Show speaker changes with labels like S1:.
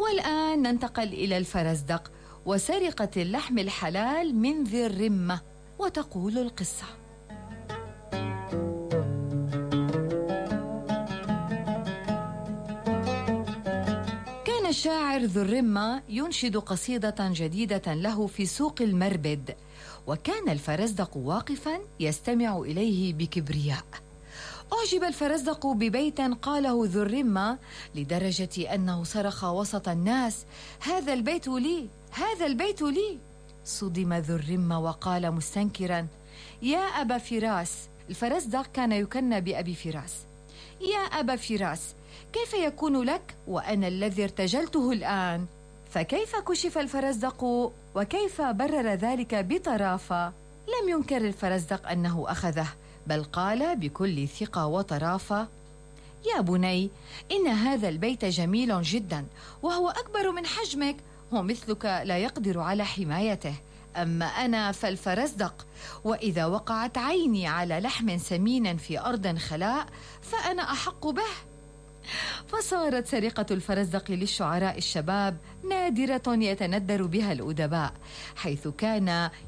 S1: والآن ننتقل إلى الفرزدق وسرقة اللحم الحلال من ذي الرمة. وتقول القصة: كان الشاعر ذو الرمة ينشد قصيدة جديدة له في سوق المربد، وكان الفرزدق واقفا يستمع إليه بكبرياء. أعجب الفرزدق ببيت قاله ذو الرمة لدرجة أنه صرخ وسط الناس: هذا البيت لي، هذا البيت لي. صدم ذو الرمة وقال مستنكرا: يا أبا فراس. الفرزدق كان يكنى بأبي فراس. يا أبا فراس، كيف يكون لك وأنا الذي ارتجلته الآن؟ فكيف كشف الفرزدق وكيف برر ذلك بطرافة؟ لم ينكر الفرزدق أنه أخذه، بل قال بكل ثقة وطرافة: يا بني، إن هذا البيت جميل جدا، وهو أكبر من حجمك، ومثلك لا يقدر على حمايته. أما أنا فالفرزدق، وإذا وقعت عيني على لحم سمين في أرض خلاء فأنا أحق به. فصارت سرقة الفرزدق للشعراء الشباب نادرة يتندر بها الأدباء، حيث كان